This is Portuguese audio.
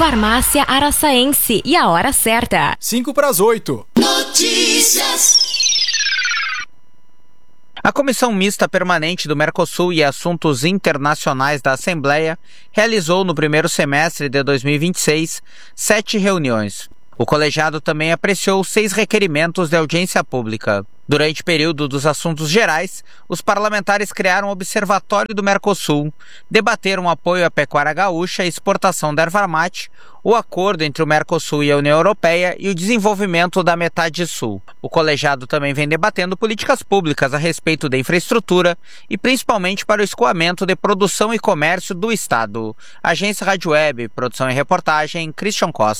Farmácia Araçaense e a hora certa. 7:55. Notícias. A Comissão Mista Permanente do Mercosul e Assuntos Internacionais da Assembleia realizou no primeiro semestre de 2026 7 reuniões. O colegiado também apreciou 6 requerimentos de audiência pública. Durante o período dos assuntos gerais, os parlamentares criaram o Observatório do Mercosul, debateram o apoio à pecuária gaúcha e exportação da erva mate, o acordo entre o Mercosul e a União Europeia e o desenvolvimento da metade sul. O colegiado também vem debatendo políticas públicas a respeito da infraestrutura e principalmente para o escoamento de produção e comércio do Estado. Agência Rádio Web, produção e reportagem, Christian Costa.